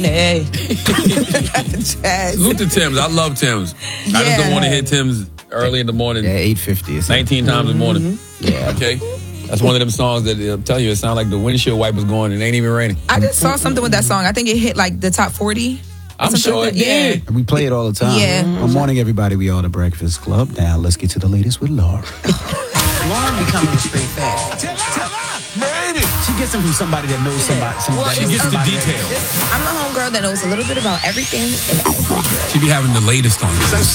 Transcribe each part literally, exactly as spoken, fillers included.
Hey. Salute to Tim's. I love Tim's. Yeah. I just don't want to hit Tim's early in the morning. Yeah, eight fifty. nineteen times in the morning. Yeah. Okay. That's one of them songs that I'll tell you, it sounds like the windshield wipers going and it ain't even raining. I just saw something with that song. I think it hit like the top forty. I'm sure it did. Yeah. We play it all the time. Yeah. Good morning, everybody. We are the Breakfast Club. Now, let's get to the latest with Laura. Lauren becoming a straight fat. She gets them from somebody that knows somebody. somebody Well, she that gets the somebody details. I'm the homegirl that knows a little bit about everything. She be having the latest on this.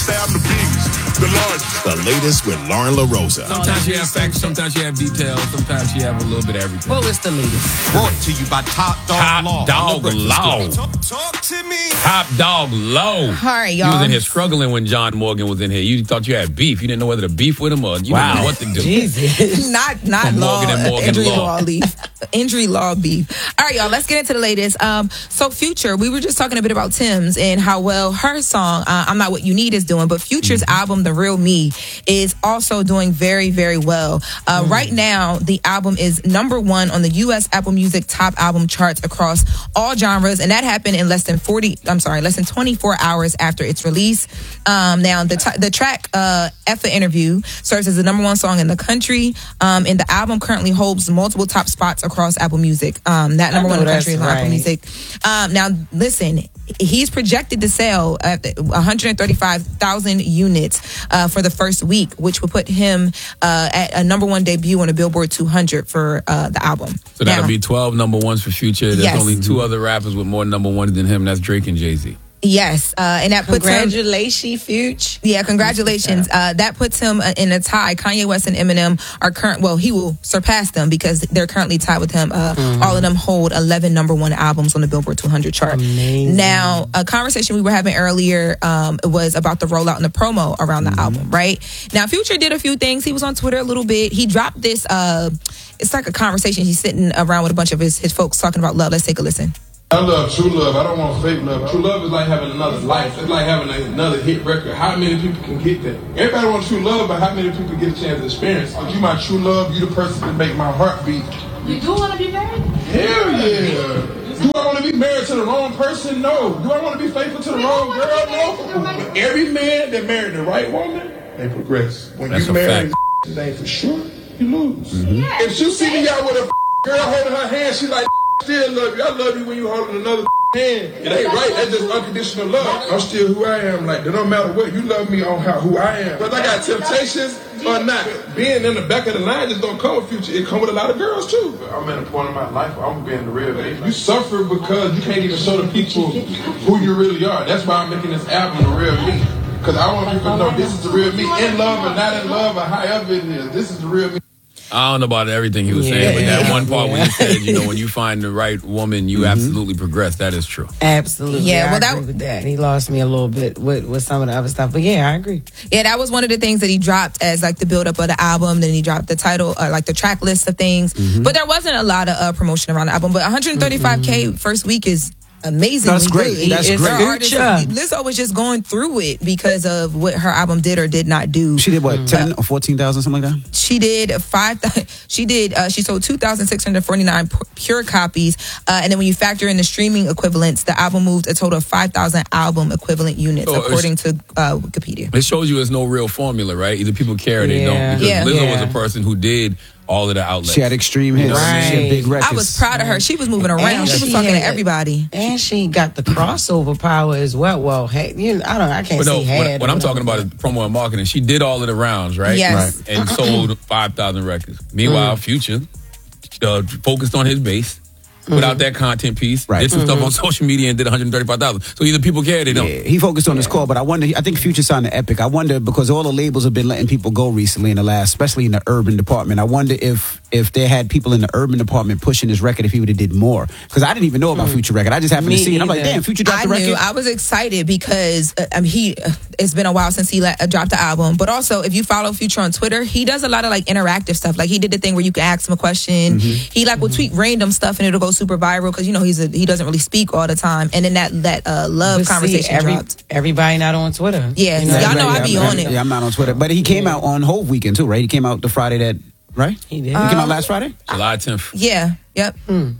The The latest with Lauren LaRosa. Sometimes she have facts, sometimes she have details, sometimes she have a little bit of everything. Well, it's the latest. Brought to you by Top Dog Top Law. Dog Law. Talk, talk to me. Top Dog Low. All right, y'all. You was in here struggling when John Morgan was in here. You thought you had beef. You didn't know whether to beef with him or you Wow. didn't know what to do. Jesus. not not From law, Morgan and Morgan injury Law. law beef. Injury law beef. All right, y'all, let's get into the latest. Um, so Future, we were just talking a bit about Tim's and how well her song, uh, I'm Not What You Need, is doing, but Future's mm-hmm. album, The Real Me, is also doing very, very well. Uh, mm. Right now, the album is number one on the U S Apple Music top album charts across all genres, and that happened in less than forty, I'm sorry, less than twenty-four hours after its release. Um, now, the t- the track, uh, Effa Interview, serves as the number one song in the country, um, and the album currently holds multiple top spots across Apple Music. Um, that number one in the country is on right. Apple Music. Um, now, listen, he's projected to sell at one hundred thirty-five thousand units uh, for the first week, which would put him uh, at a number one debut on the Billboard two hundred for uh, the album. So that'll now, be twelve number ones for Future. There's yes. only two other rappers with more number ones than him. That's Drake and Jay-Z. Yes, uh, and that puts Congratulations, Future. him. Yeah, congratulations. Uh, that puts him uh, in a tie. Kanye West and Eminem are current. Well, he will surpass them because they're currently tied with him. Uh, mm-hmm. All of them hold eleven number one albums on the Billboard two hundred chart. Amazing. Now, a conversation we were having earlier um, was about the rollout and the promo around the mm-hmm. album. Right now, Future did a few things. He was on Twitter a little bit. He dropped this. Uh, it's like a conversation. He's sitting around with a bunch of his, his folks talking about love. Let's take a listen. I love true love. I don't want fake love. True love is like having another life. It's like having another hit record. How many people can get that? Everybody wants true love, but how many people get a chance to experience it? You my true love, you the person that make my heart beat. You do want to be married? Hell yeah. Do I want to be married to the wrong person? No. Do I want to be faithful to the wrong girl? No. But every man that married the right woman, they progress. When That's you a marry fact. this ain't for sure, you lose. Mm-hmm. Yeah. If she see me out with a girl holding her hand, she like, still love you. I love you when you holding another hand. It ain't right. That's just unconditional love. I'm still who I am. Like, it don't matter what. You love me on how who I am. Whether I got temptations or not, being in the back of the line just don't come with Future. It come with a lot of girls, too. I'm at a point in my life where I'm being the real me. You suffer because you can't even show the people who you really are. That's why I'm making this album The Real Me. Because I want people to know this is the real me. In love or not in love or however it is. This is the real me. I don't know about everything he was Yeah. saying, but that one part Yeah. when he said, you know, when you find the right woman, you mm-hmm. absolutely progress. That is true. Absolutely. Yeah, I well, that- agree with that. He lost me a little bit with, with some of the other stuff, but yeah, I agree. Yeah, that was one of the things that he dropped as like the build up of the album. Then he dropped the title, uh, like the track list of things. Mm-hmm. But there wasn't a lot of uh, promotion around the album. But one hundred thirty-five K mm-hmm. first week is amazing. That's great. That's it's great. Her artist, Lizzo was just going through it because of what her album did or did not do. She did what, ten or fourteen thousand, something like that? She did five. She did. Uh, she sold two thousand six hundred forty nine pure copies, uh, and then when you factor in the streaming equivalents, the album moved a total of five thousand album equivalent units, So according to uh, Wikipedia. It shows you there's no real formula, right? Either people care or they Yeah. don't. Because Yeah. Lizzo Yeah. was a person who did all of the outlets. She had extreme hits. Right. She had big records. I was proud of her. She was moving around. And She was she talking to had- everybody. And she got the crossover power as well. Well, hey, you know, I don't. I can't But no, say had. what, what I'm talking about is promo and marketing. She did all of the rounds, right? Yes. Right. And sold five thousand records. Meanwhile, Mm. Future uh, focused on his base. Without that content piece, Right. did some Mm-hmm. stuff on social media and did one hundred thirty-five thousand. So either people care or they don't. Yeah, he focused on his core, but I wonder, I think Future signed to Epic. I wonder, because all the labels have been letting people go recently in the last, especially in the urban department. I wonder if if they had people in the urban department pushing his record, if he would have did more. Because I didn't even know about Future record. I just happened Me to see it. I'm like, either. damn, Future dropped I the record. knew. I was excited because uh, I mean, he. Uh, it's been a while since he let, uh, dropped the album. But also, if you follow Future on Twitter, he does a lot of like interactive stuff. Like he did the thing where you can ask him a question. Mm-hmm. He like will tweet random stuff and it'll go super viral because you know he's a, he doesn't really speak all the time. And then that that uh, love But see, conversation every, dropped. Everybody not on Twitter. Yeah, You know, y'all know I yeah, be I'm- on it. Yeah, I'm not on Twitter. But he came out on Hove Weekend too, right? He came out the Friday that, right? He did. He came out last Friday? July tenth. Yeah. Yep.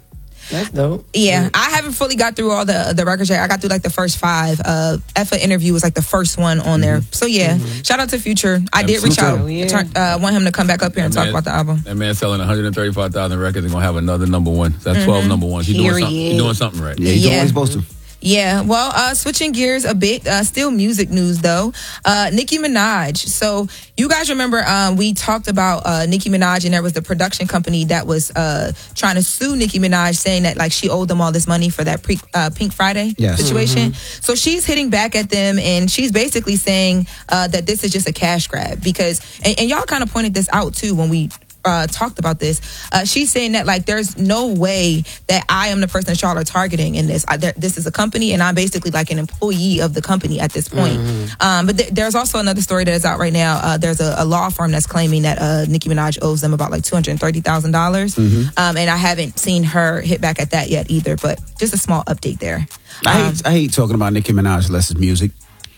That's dope. Yeah, I haven't fully got through all the the records yet. I got through like the first five. Uh, Effa Interview was like the first one on there. So yeah, Mm-hmm. shout out to Future. I did reach Future. out. Oh, yeah. Turn, uh, want him to come back up here and That talk man- about the album. That man selling one hundred thirty-five thousand records and gonna have another number one. That's twelve number ones. He's doing something. Period. He's doing something right. Yeah, he's doing Yeah. what he's supposed to. Yeah, well, uh, switching gears a bit, uh, still music news though. Uh, Nicki Minaj. So you guys remember um, we talked about uh, Nicki Minaj, and there was the production company that was uh, trying to sue Nicki Minaj, saying that like she owed them all this money for that pre- uh, Pink Friday Yes. situation. So she's hitting back at them, and she's basically saying uh, that this is just a cash grab because, and, and y'all kind of pointed this out too when we. Uh, talked about this. Uh, she's saying that like there's no way that I am the person that y'all are targeting in this. I, there, this is a company, and I'm basically like an employee of the company at this point. Mm-hmm. Um, but th- there's also another story that is out right now. Uh, there's a, a law firm that's claiming that uh, Nicki Minaj owes them about like two hundred thirty thousand dollars, Mm-hmm. um, and I haven't seen her hit back at that yet either. But just a small update there. I Um, hate I hate talking about Nicki Minaj unless it's music.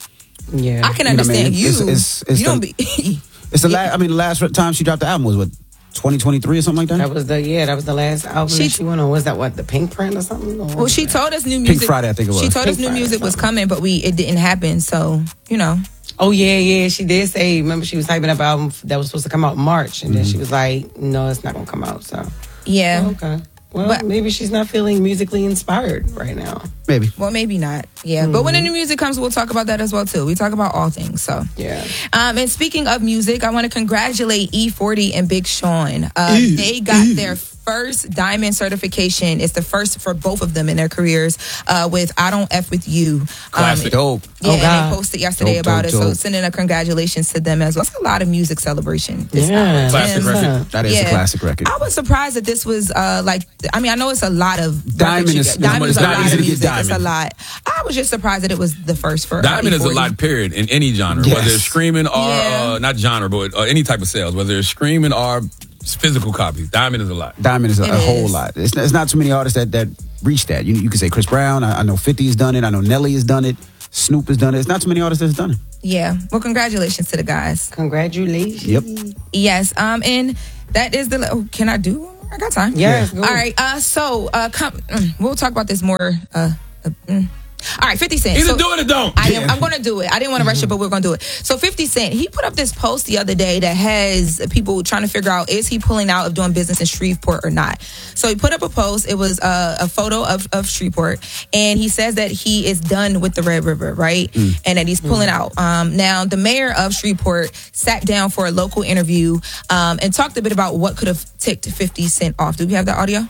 Yeah. I can You know what I mean? understand you. It's- it's- it's you don't the- be. It's the last. I mean, the last time she dropped the album was what twenty twenty-three or something like that. That was the yeah. That was the last album She- that she went on. Was that what the Pink Print or something? Or Well, what she was that? told us new music. Friday, I think it was. She told us Pink new Friday, music was something. coming, but we it didn't happen. So you know. Oh yeah, yeah. She did say. Remember, she was hyping up an album that was supposed to come out in March, and then Mm-hmm. she was like, "No, it's not gonna come out." So Yeah. Oh, okay. Well, But- maybe she's not feeling musically inspired right now. Maybe. Well, maybe not. Yeah. But when the new music comes, we'll talk about that as well, too. We talk about all things. So, Yeah. um, and speaking of music, I want to congratulate E forty and Big Sean. Uh, they got their first diamond certification. It's the first for both of them in their careers uh, with I Don't F With You. Classic. Dope. Yeah, Oh, and God. they posted yesterday Dope, about dope, it. So dope. sending a congratulations to them as well. It's a lot of music celebration. This Yeah. Classic Yeah. record. That is a classic record. I was surprised that this was uh, like. I mean, I know it's a lot of Diamond records you is- get. it's Diamond is a not lot easy of to get music. It's a Diamond. lot. I was just surprised that it was the first for. uh, Diamond is a E forty. lot, period, in any genre, Yes. whether it's streaming or Yeah. uh, not genre, but uh, any type of sales, whether it's streaming or physical copies. Diamond is a lot. Diamond is a, It a whole is. lot. It's, it's not too many artists that that reach that. You you could say Chris Brown. I, I know fifty has done it. I know Nelly has done it. Snoop has done it. It's not too many artists that's done it. Yeah. Well, congratulations to the guys. Congratulations. Yep. Yes. Um. And that is the. Oh, can I do? I got time. Yes, All go. right. Uh. So. Uh. Com- mm, we'll talk about this more. Uh. uh, mm. All right. Fifty Cent. Either So- do it or don't. I am, I'm going to do it. I didn't want to rush it, but we're going to do it. So fifty Cent, he put up this post the other day that has people trying to figure out, is he pulling out of doing business in Shreveport or not? So he put up a post. It was uh, a photo of, of Shreveport. And he says that he is done with the Red River, right? And that he's pulling out. Um, now, the mayor of Shreveport sat down for a local interview um, and talked a bit about what could have ticked fifty Cent off. Do we have the audio?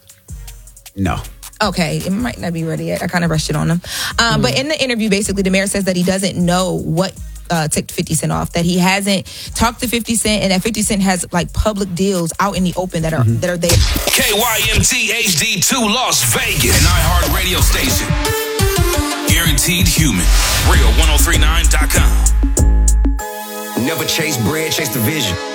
No. Okay, it might not be ready yet. I kind of rushed it on him. Um, But in the interview, basically, the mayor says that he doesn't know what uh, ticked fifty Cent off, that he hasn't talked to fifty Cent, and that fifty Cent has like public deals out in the open that are that are there. K Y M T H D two Las Vegas, an iHeart radio station. Guaranteed human. Real ten thirty-nine dot com. Never chase bread, chase the vision.